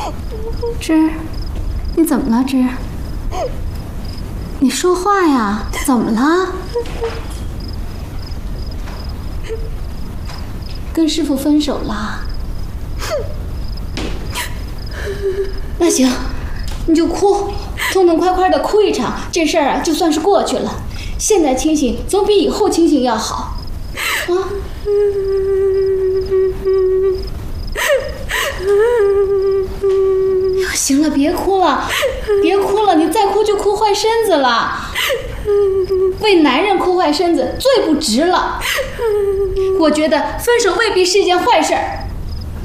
芝，你怎么了，芝？你说话呀，怎么了？跟师傅分手了？那行，你就哭，痛痛快快的哭一场，这事儿啊就算是过去了。现在清醒总比以后清醒要好，啊！行了，别哭了，别哭了，你再哭就哭坏身子了。为男人哭坏身子最不值了。我觉得分手未必是一件坏事儿。